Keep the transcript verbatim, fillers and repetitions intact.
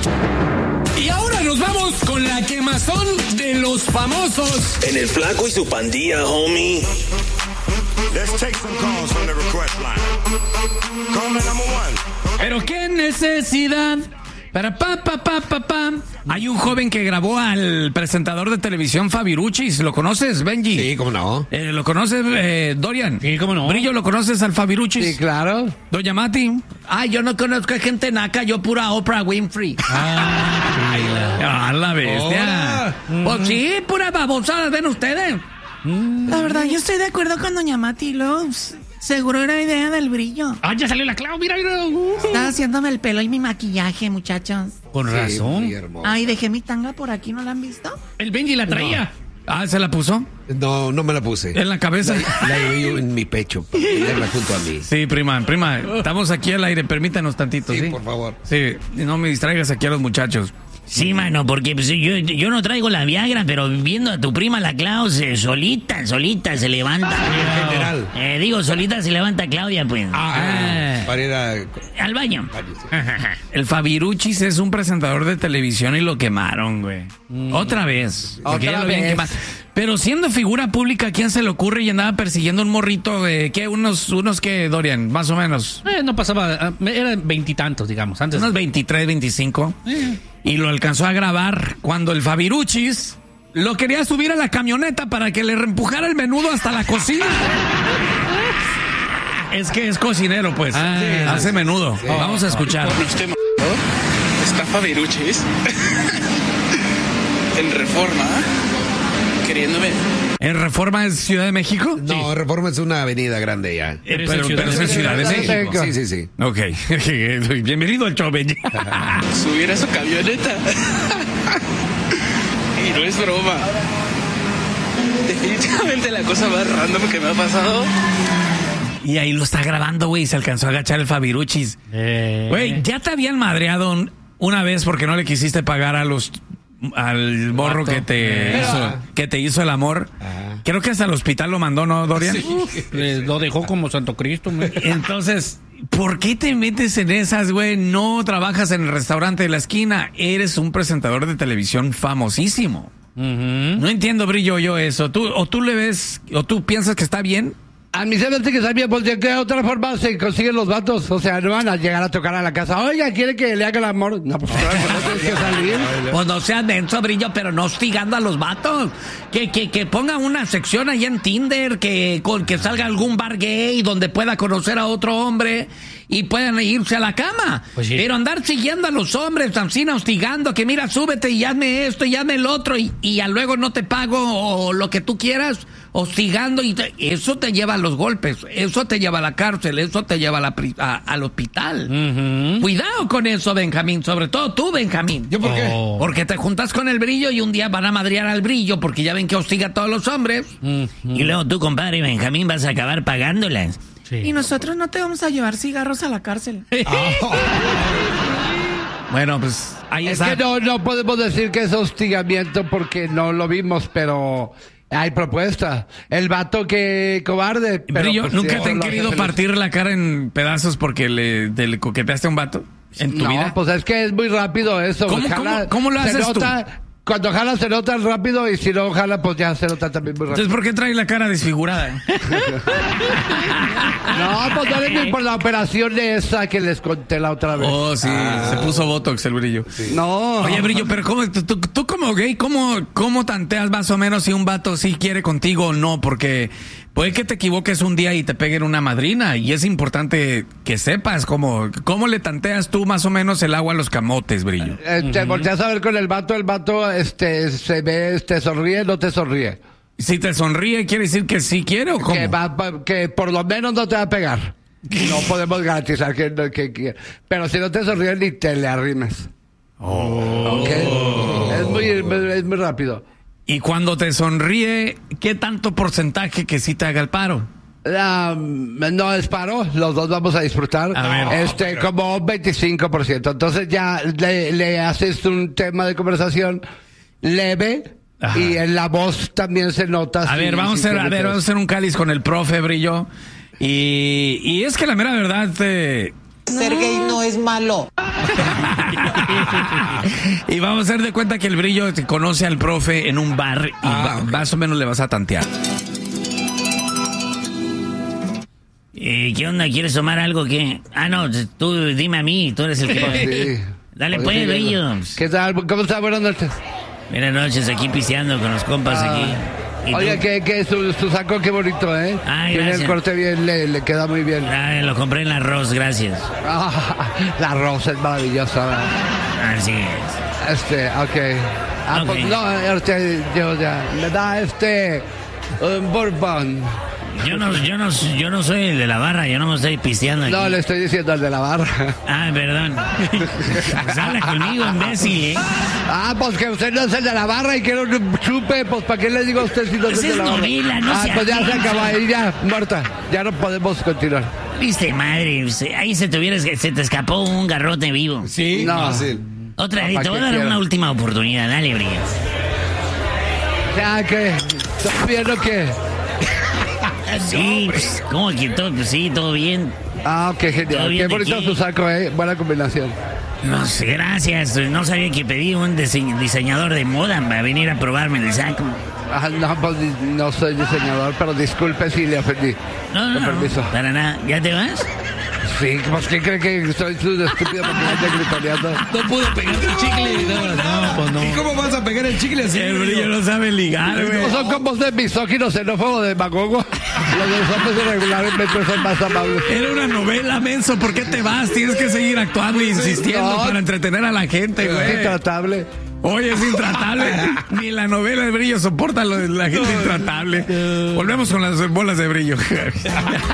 Y ahora nos vamos con la quemazón de los famosos. En el Flaco y su pandilla, homie. Let's take some calls from the request line. Caller number one. Pero qué necesidad. Para pa pa pa pa pa. Hay un joven que grabó al presentador de televisión Fabiruchis. ¿Lo conoces, Benji? Sí, cómo no. Eh, ¿Lo conoces, eh, Dorian? Sí, cómo no. Brillo, ¿lo conoces al Fabiruchis? Sí, claro. Doña Mati. Ay, yo no conozco a gente naca, yo pura Oprah Winfrey. Ah, ah la bestia. Pues sí, pura babosada, ven ustedes. La verdad, yo estoy de acuerdo con Doña Mati Loves. Seguro era idea del Brillo. Ah, ya salió la Clau, mira, mira. Uh. Estaba haciéndome el pelo y mi maquillaje, muchachos. Con razón. Sí, Ay, dejé mi tanga por aquí, ¿no la han visto? El Benji la traía. No. Ah, ¿se la puso? No, no me la puse. ¿En la cabeza? La, la llevé en mi pecho, para tenerla junto a mí. Sí, prima, prima. Estamos aquí al aire, permítanos tantito, ¿sí? Sí, por favor. Sí, no me distraigas aquí a los muchachos. Sí, mano, porque pues, yo, yo no traigo la Viagra, pero viendo a tu prima la Claudia, solita, solita se levanta. En general. Eh, digo, solita se levanta Claudia, pues. Ah, para ir a... Al baño. El Fabiruchis es un presentador de televisión y lo quemaron, güey. Mm. Otra vez. Porque Otra ya lo habían vez. quemado. Pero siendo figura pública, ¿a quién se le ocurre y andaba persiguiendo un morrito? Eh, ¿Qué? Unos, unos que, Dorian, más o menos. Eh, no pasaba, eran veintitantos, digamos, antes. Unos veintitrés, veinticinco. Eh. Y lo alcanzó a grabar cuando el Fabiruchis lo quería subir a la camioneta para que le reempujara el menudo hasta la cocina. Es que es cocinero, pues. Ah, sí, hace sí, menudo. Sí. Vamos a escuchar. No esté m***, ¿no? Está Fabiruchis en Reforma queriéndome. ¿En Reforma es Ciudad de México? No, sí. Reforma es una avenida grande ya. Eh, pero pero es en Ciudad de México. Sí, sí, sí. Ok. Bienvenido al show, Benji. Subir a su camioneta. Y no es broma. Definitivamente la cosa más random que me ha pasado. Y ahí lo está grabando, güey, y se alcanzó a agachar el Fabiruchis. Güey, eh. ya te habían madreado una vez porque no le quisiste pagar a los... al morro que te eh. hizo que te hizo el amor. Ajá. Creo que hasta el hospital lo mandó, ¿no, Dorian? Sí. Eh, lo dejó como Santo Cristo, man. Entonces, ¿por qué te metes en esas, güey? No trabajas en el restaurante de la esquina. Eres un presentador de televisión famosísimo. Uh-huh. No entiendo, Brillo, yo eso. ¿Tú, o tú le ves, o tú piensas que está bien? A mí se me hace que está bien, porque de otra forma se consiguen los vatos. O sea, no van a llegar a tocar a la casa. Oiga, ¿quiere que le haga el amor? No, pues claro, no tienes que salir. Pues no sean denso, Brillo, pero no hostigando a los vatos. Que, que, que ponga una sección ahí en Tinder, que, con, que salga algún bar gay donde pueda conocer a otro hombre y puedan irse a la cama. Pues sí. Pero andar siguiendo a los hombres, Tancina, hostigando, que mira, súbete y hazme esto y hazme el otro y, y a luego no te pago o lo que tú quieras, hostigando, y te, eso te lleva a los golpes, eso te lleva a la cárcel, eso te lleva a la, a, al hospital. Uh-huh. Cuidado con eso, Benjamín, sobre todo tú, Benjamín. ¿Yo por qué? Oh. Porque te juntas con el Brillo y un día van a madrear al Brillo porque ya ven que hostiga a todos los hombres. Uh-huh. Y luego tú, compadre Benjamín, vas a acabar pagándolas. Sí. Y nosotros no te vamos a llevar cigarros a la cárcel. Oh. Bueno, pues ahí es está. que no, no podemos decir que es hostigamiento porque no lo vimos, pero hay propuesta. El vato que cobarde. Pero Brillo, pues, ¿nunca sí, te han querido feliz. partir la cara en pedazos porque le, te le coqueteaste a un vato en tu no, vida? No, pues es que es muy rápido eso. ¿Cómo, jala, ¿cómo, cómo lo haces nota, tú? Cuando jala se nota rápido y si no jala pues ya se nota también muy rápido. Entonces, ¿por qué trae la cara desfigurada? No, pues no es por la operación esa que les conté la otra vez. Oh, sí, ah. Se puso Botox el Brillo. Sí. No. Oye, Brillo, pero ¿cómo, tú, tú, tú como gay, ¿cómo, ¿cómo tanteas más o menos si un vato sí quiere contigo o no? Porque puede que te equivoques un día y te peguen una madrina y es importante que sepas cómo, cómo le tanteas tú más o menos el agua a los camotes, Brillo. Eh, te uh-huh. volteas a ver con el vato, el vato este, se ve, te sonríe, no te sonríe. Si te sonríe, ¿quiere decir que sí quiere o cómo? Que, va, que por lo menos no te va a pegar. No podemos garantizar que, que, que... Pero si no te sonríe, ni te le arrimes. Oh. ¿Okay? Es muy, es muy rápido. Y cuando te sonríe, ¿qué tanto porcentaje que sí te haga el paro? Um, no es paro, los dos vamos a disfrutar. A ver, este, no, como un veinticinco por ciento. Entonces ya le, le haces un tema de conversación leve. Ajá. Y en la voz también se nota. A si, ver, vamos si a hacer, a ver, vamos a hacer un cáliz con el profe, Brillo. Y, y es que la mera verdad, te... Ser gay no es malo. Y vamos a hacer de cuenta que el brillo te conoce al profe en un bar y Ah, va- ok. más o menos le vas a tantear. Eh, ¿Qué onda? ¿Quieres tomar algo? ¿Qué? Ah, no, tú dime a mí, tú eres el que... Sí. Dale Oye, pues, sí, brillo. ¿Qué tal? ¿Cómo está? Buenas noches. Buenas noches, aquí pisteando con los compas Ah. aquí. ¿Y Oye, tú? que, que su, su saco, qué bonito, ¿eh? Ah, Tiene gracias. el corte bien, le, le queda muy bien. Ah, lo compré en el arroz, gracias. Ah, la rosa es maravillosa. ¿verdad? Así es. Este, ok. Ah, Ok. pues no, este, yo ya. Me da este. Un bourbon. Yo no, yo no, yo no soy el de la barra, yo no me estoy pisteando aquí. No, le estoy diciendo al de la barra. Ah, perdón. Pues habla conmigo, imbécil, ¿eh? Ah, pues que usted no es el de la barra y quiero un chupe, pues ¿para qué le digo a usted si no es Pues el de es la barra? novela, no Ah, se pues ya se atensa. acabó ahí, ya, muerta. Ya no podemos continuar. Viste, madre, se- ahí se te, hubiera, se te escapó un garrote vivo. Sí, No. fácil. Otra No, vez, ¿pa' te voy a qué dar quiero? una última oportunidad, dale, brillo. Ya que, ¿estás viendo qué? Sí, pues, ¿cómo que todo? Pues sí, todo bien. Ah, qué Todo genial. bien Qué de bonito aquí. su saco, eh. Buena combinación. No sé, gracias. No sabía que pedí un dise- diseñador de moda para venir a probarme el saco. Ah, no, pues no soy diseñador, pero disculpe si le ofendí. No, no, Con no, permiso. para nada. ¿Ya te vas? Sí, pues ¿quién cree que soy su estúpido porque me anda gritoneando? No pudo pegar su chicle. No, no, pues no. ¿Y cómo vas a pegar el chicle así? El brillo no sabe ligar, güey. No son como de misóginos, xenófobos, demagogos. Los de los hombres irregulares son más amables. Era una novela, menso. ¿Por qué te vas? Tienes que seguir actuando e insistiendo No. para entretener a la gente, Es güey. intratable. Oye, es intratable. Ni la novela de brillo soporta lo de la gente intratable. Volvemos con las bolas de brillo.